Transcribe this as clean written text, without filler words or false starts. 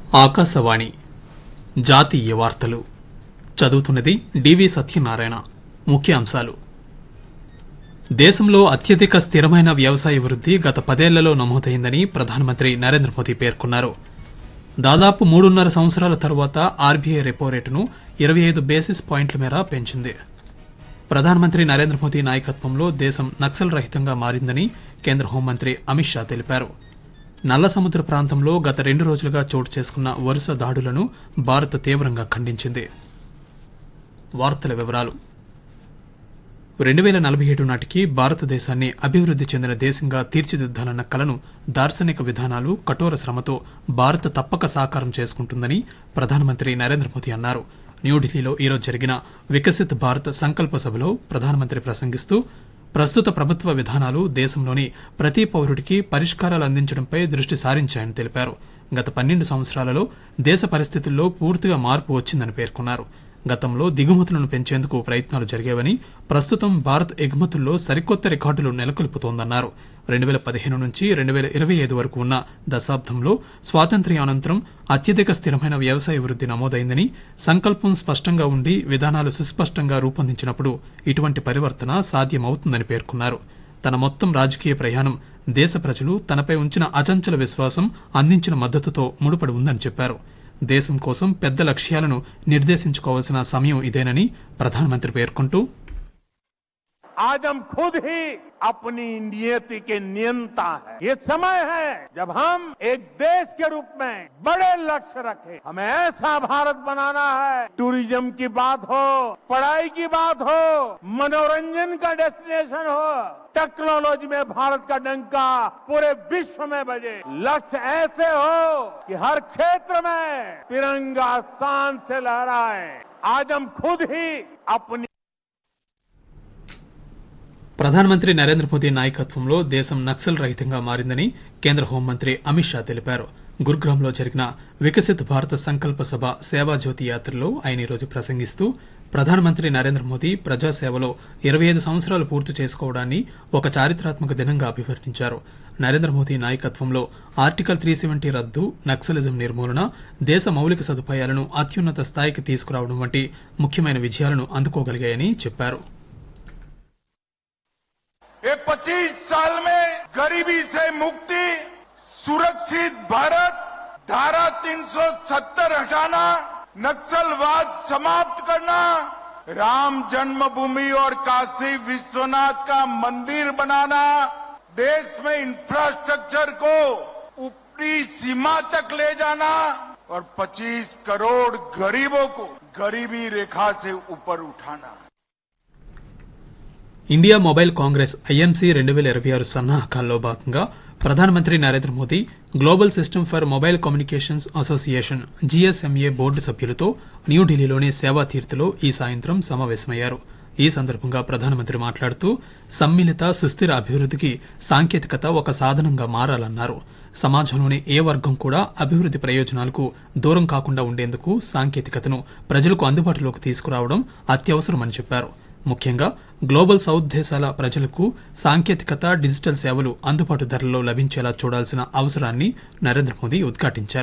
ఆకాశవాణి జాతీయ వార్తలు చదువుతున్నది డివి సత్యనారాయణ. ముఖ్యాంశాలు: దేశంలో అత్యధిక స్థిరమైన వ్యవసాయ వృద్ధి గత 10 ఏళ్లలో నమోదైందని ప్రధానమంత్రి నరేంద్ర మోదీ పేర్కొన్నారు. దాదాపు 3.5 సంవత్సరాల తరువాత ఆర్బీఐ రెపో రేటును 25 బేసిస్ పాయింట్ల మేర పెంచింది. ప్రధానమంత్రి నరేంద్ర మోదీ నాయకత్వంలో దేశం నక్సల్ రహితంగా మారిందని కేంద్ర హోంమంత్రి అమిత్ షా తెలిపారు. నల్ల సముద్ర ప్రాంతంలో గత 2 రోజులుగా చోటు చేసుకున్న వరుస దాడులను భారత్ తీవ్రంగా ఖండించింది. వార్తల వివరాలు: 2047 నాటికి భారతదేశాన్ని అభివృద్ధి చెందిన దేశంగా తీర్చిదిద్దాలన్న కలను దార్శనిక విధానాలు, కఠోర శ్రమతో భారత్ తప్పక సాకారం చేసుకుంటుందని ప్రధానమంత్రి నరేంద్ర మోదీ అన్నారు. న్యూఢిల్లీలో ఈరోజు జరిగిన వికసిత్ భారత్ సంకల్ప సభలో ప్రధానమంత్రి ప్రసంగిస్తూ ప్రస్తుత ప్రభుత్వ విధానాలు దేశంలోని ప్రతి పౌరుడికి పరిష్కారాలు అందించడంపై దృష్టి సారించాయని తెలిపారు. గత 12 సంవత్సరాలలో దేశ పరిస్థితుల్లో పూర్తిగా మార్పు వచ్చిందని పేర్కొన్నారు. గతంలో దిగుమతులను పెంచేందుకు ప్రయత్నాలు జరిగేవని, ప్రస్తుతం భారత్ ఎగుమతుల్లో సరికొత్త రికార్డులు నెలకొల్పుతోందన్నారు. 2015 నుంచి 2025 వరకు ఉన్న దశాబ్దంలో స్వాతంత్ర్యానంతరం అత్యధిక స్థిరమైన వ్యవసాయ వృద్ధి నమోదైందని, సంకల్పం స్పష్టంగా ఉండి విధానాలు సుస్పష్టంగా రూపొందించినప్పుడు ఇటువంటి పరివర్తన సాధ్యమవుతుందని పేర్కొన్నారు. తన మొత్తం రాజకీయ ప్రయాణం దేశ ప్రజలు తనపై ఉంచిన అచంచల విశ్వాసం, అందించిన మద్దతుతో ముడిపడి ఉందని చెప్పారు. దేశం కోసం పెద్ద లక్ష్యాలను నిర్దేశించుకోవాల్సిన సమయం ఇదేనని ప్రధానమంత్రి పేర్కొంటూ, आज हम खुद ही अपनी नियति के नियंता हैं। ये समय है जब हम एक देश के रूप में बड़े लक्ष्य रखें। हमें ऐसा भारत बनाना है, टूरिज्म की बात हो, पढ़ाई की बात हो, मनोरंजन का डेस्टिनेशन हो, टेक्नोलॉजी में भारत का डंका पूरे विश्व में बजे। लक्ष्य ऐसे हो कि हर क्षेत्र में तिरंगा शान से लहराए। आज हम खुद ही अपनी ప్రధానమంత్రి నరేంద్ర మోదీ నాయకత్వంలో దేశం నక్సల్ రహితంగా మారిందని కేంద్ర హోంమంత్రి అమిత్ షా తెలిపారు. గురుగ్రామ్లో జరిగిన వికసిత్ భారత సంకల్ప సభ సేవాజ్యోతి యాత్రలో ఆయన ఈరోజు ప్రసంగిస్తూ ప్రధానమంత్రి నరేంద్ర మోదీ ప్రజాసేవలో 25 సంవత్సరాలు పూర్తి చేసుకోవడాన్ని ఒక చారిత్రాత్మక దినంగా అభివర్ణించారు. నరేంద్ర మోదీ నాయకత్వంలో ఆర్టికల్ 370 రద్దు, నక్సలిజం నిర్మూలన, దేశ మౌలిక సదుపాయాలను అత్యున్నత స్థాయికి తీసుకురావడం వంటి ముఖ్యమైన విజయాలను అందుకోగలిగాయని చెప్పారు. ये 25 साल में गरीबी से मुक्ति, सुरक्षित भारत, धारा 370 हटाना, नक्सलवाद समाप्त करना, राम जन्मभूमि और काशी विश्वनाथ का मंदिर बनाना, देश में इंफ्रास्ट्रक्चर को ऊपरी सीमा तक ले जाना और 25 करोड़ गरीबों को गरीबी रेखा से ऊपर उठाना. ఇండియా మొబైల్ కాంగ్రెస్ ఐఎంసీ 2026 సన్నాహకాల్లో భాగంగా ప్రధానమంత్రి Narendra Modi global system for mobile communications association GSMA board సభ్యులతో న్యూఢిల్లీలోని సేవాతీర్థలో ఈ సాయంత్రం సమావేశమయ్యారు. ఈ సందర్భంగా ప్రధానమంత్రి మాట్లాడుతూ సమ్మిళిత సుస్థిర అభివృద్ధికి సాంకేతికత ఒక సాధనంగా మారాలన్నారు. సమాజంలోని ఏ వర్గం కూడా అభివృద్ధి ప్రయోజనాలకు దూరం కాకుండా ఉండేందుకు సాంకేతికతను ప్రజలకు అందుబాటులోకి తీసుకురావడం అత్యవసరమని చెప్పారు. ముఖ్యంగా గ్లోబల్ సౌత్ దేశాల ప్రజలకు సాంకేతికత, డిజిటల్ సేవలు అందుబాటు ధరల్లో లభించేలా చూడాల్సిన అవసరాన్ని నరేంద్ర మోదీ ఉద్ఘాటించారు.